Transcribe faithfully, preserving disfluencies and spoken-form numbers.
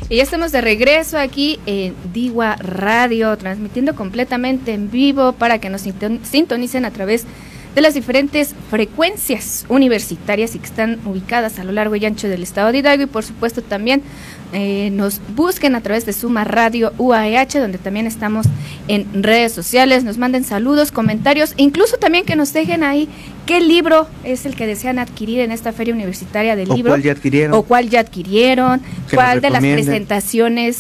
Y ya estamos de regreso aquí en Digua Radio, transmitiendo completamente en vivo para que nos sintonicen a través de las diferentes frecuencias universitarias y que están ubicadas a lo largo y ancho del estado de Hidalgo, y por supuesto también eh, nos busquen a través de Suma Radio U A E H, donde también estamos en redes sociales, nos manden saludos, comentarios, incluso también que nos dejen ahí qué libro es el que desean adquirir en esta feria universitaria del o libro, cuál ya adquirieron, o cuál ya adquirieron, cuál de las presentaciones